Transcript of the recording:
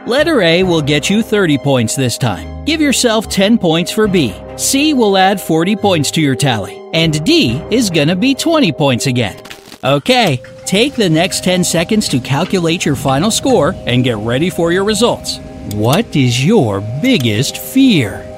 Letter A will get you 30 points this time. Give yourself 10 points for B. C will add 40 points to your tally. And D is gonna be 20 points again. Okay, take the next 10 seconds to calculate your final score and get ready for your results. What is your biggest fear?